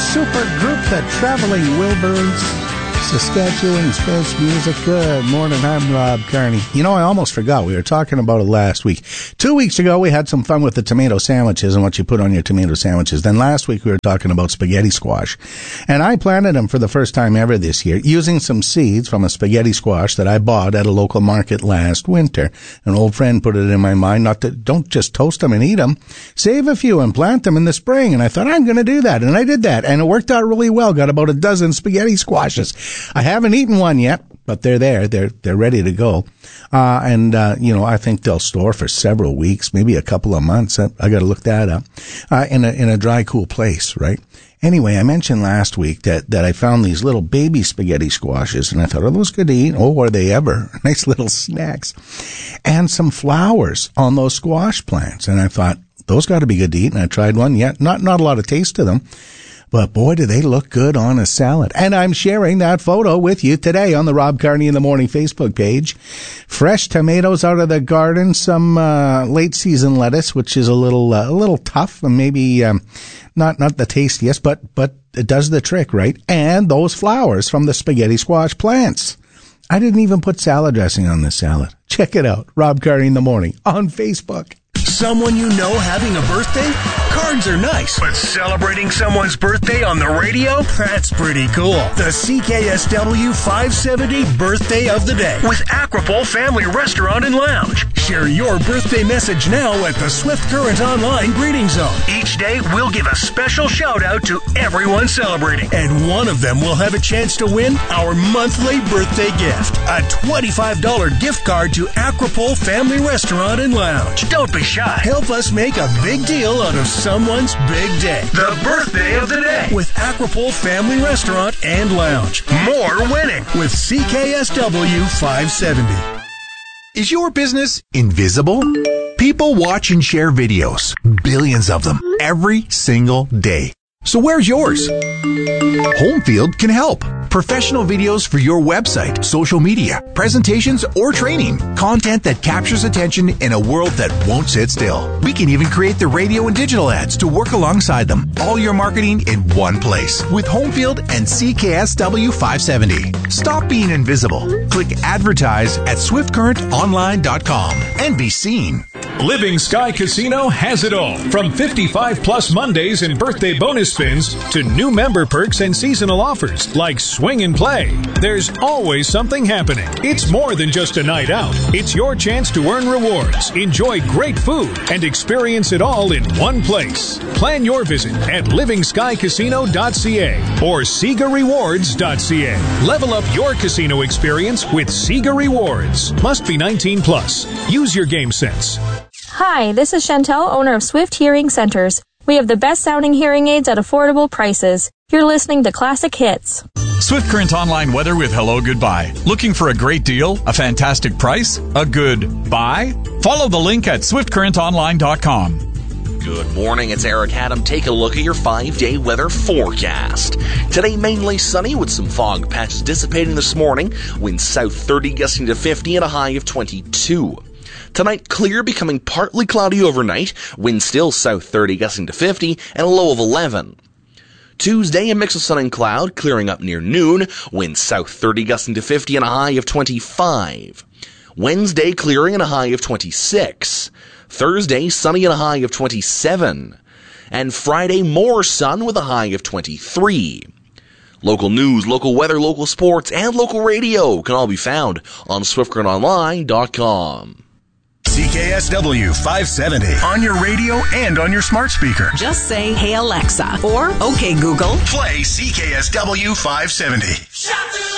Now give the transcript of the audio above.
super group, the Traveling Wilburys, Saskatchewan's best music. Good morning, I'm Rob Carney. You know, I almost forgot. We were talking about it last week. 2 weeks ago, we had some fun with the tomato sandwiches and what you put on your tomato sandwiches. Then last week, we were talking about spaghetti squash. And I planted them for the first time ever this year, using some seeds from a spaghetti squash that I bought at a local market last winter. An old friend put it in my mind, don't just toast them and eat them. Save a few and plant them in the spring. And I thought, I'm going to do that. And I did that. And it worked out really well. Got about a dozen spaghetti squashes. I haven't eaten one yet, but they're there. They're ready to go. I think they'll store for several weeks, maybe a couple of months. I got to look that up. In a dry, cool place, right? Anyway, I mentioned last week that I found these little baby spaghetti squashes, and I thought, are those good to eat? Oh, are they ever? Nice little snacks. And some flowers on those squash plants. And I thought, those got to be good to eat. And I tried one. Yeah, not a lot of taste to them. But boy, do they look good on a salad. And I'm sharing that photo with you today on the Rob Carney in the Morning Facebook page. Fresh tomatoes out of the garden, some late season lettuce, which is a little tough and maybe not the tastiest, but it does the trick, right? And those flowers from the spaghetti squash plants. I didn't even put salad dressing on this salad. Check it out. Rob Carney in the Morning on Facebook. Someone you know having a birthday? Cards are nice, but celebrating someone's birthday on the radio? That's pretty cool. The CKSW 570 Birthday of the Day with Aquapole Family Restaurant and Lounge. Share your birthday message now at the Swift Current Online Greeting Zone. Each day, we'll give a special shout out to everyone celebrating, and one of them will have a chance to win our monthly birthday gift, a $25 gift card to Aquapole Family Restaurant and Lounge. Don't be shy. Help us make a big deal out of someone's big day. The Birthday of the Day with Aquapole Family Restaurant and Lounge. More winning with CKSW 570. Is your business invisible? People watch and share videos, billions of them, every single day. So where's yours? Homefield can help. Professional videos for your website, social media, presentations, or training. Content that captures attention in a world that won't sit still. We can even create the radio and digital ads to work alongside them. All your marketing in one place with Homefield and CKSW 570. Stop being invisible. Click advertise at swiftcurrentonline.com and be seen. Living Sky Casino has it all. From 55 plus Mondays and birthday bonus spins to new member perks and seasonal offers like swing and play. There's always something happening. It's more than just a night out. It's your chance to earn rewards, enjoy great food, and experience it all in one place. Plan your visit at livingskycasino.ca or SegaRewards.ca. Level up your casino experience with Sega Rewards. Must be 19 plus. Use your game sense. Hi, this is Chantel, owner of Swift Hearing Centers. We have the best sounding hearing aids at affordable prices. You're listening to Classic Hits. Swift Current Online weather with Hello Goodbye. Looking for a great deal, a fantastic price, a good buy? Follow the link at swiftcurrentonline.com. Good morning, it's Eric Haddam. Take a look at your 5-day weather forecast. Today, mainly sunny with some fog patches dissipating this morning. Winds south 30 gusting to 50 and a high of 22. Tonight, clear, becoming partly cloudy overnight. Wind still south 30 gusting to 50 and a low of 11. Tuesday, a mix of sun and cloud, clearing up near noon. Wind south 30 gusting to 50 and a high of 25. Wednesday, clearing and a high of 26. Thursday, sunny and a high of 27. And Friday, more sun with a high of 23. Local news, local weather, local sports, and local radio can all be found on SwiftCurrentOnline.com. CKSW 570 on your radio and on your smart speaker. Just say, "Hey Alexa," or "Okay Google." Play CKSW 570.